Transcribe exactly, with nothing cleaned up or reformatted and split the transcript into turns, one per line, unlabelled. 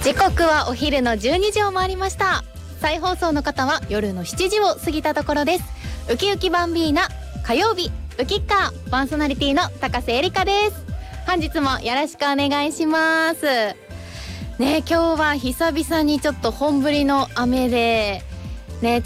時刻はお昼のじゅうにじを回りました。再放送の方は夜のしちじを過ぎたところです。ウキウキバンビーナ火曜日ウキッカーパーソナリティの高瀬えりかです。本日もよろしくお願いしますね。今日は久々にちょっと本降りの雨で